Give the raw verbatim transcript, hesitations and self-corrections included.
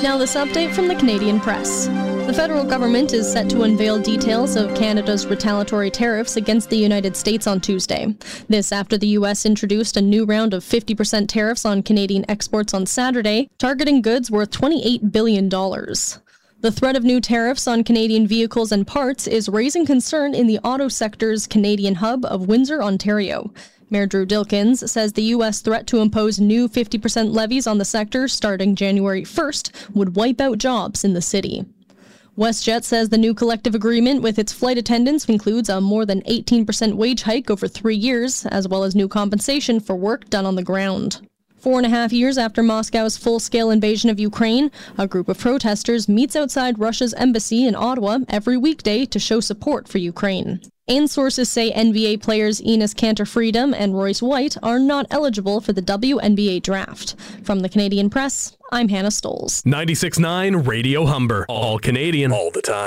Now this update from the Canadian Press. The federal government is set to unveil details of Canada's retaliatory tariffs against the United States on Tuesday. This after the U S introduced a new round of fifty percent tariffs on Canadian exports on Saturday, targeting goods worth twenty-eight billion dollars. The threat of new tariffs on Canadian vehicles and parts is raising concern in the auto sector's Canadian hub of Windsor, Ontario. Mayor Drew Dilkens says the U S threat to impose new fifty percent levies on the sector starting January first would wipe out jobs in the city. WestJet says the new collective agreement with its flight attendants includes a more than eighteen percent wage hike over three years, as well as new compensation for work done on the ground. Four and a half years after Moscow's full-scale invasion of Ukraine, a group of protesters meets outside Russia's embassy in Ottawa every weekday to show support for Ukraine. And sources say N B A players Enes Kanter-Freedom and Royce White are not eligible for the W N B A draft. From the Canadian Press, I'm Hannah Stoles. ninety-six point nine Radio Humber. All Canadian, all the time.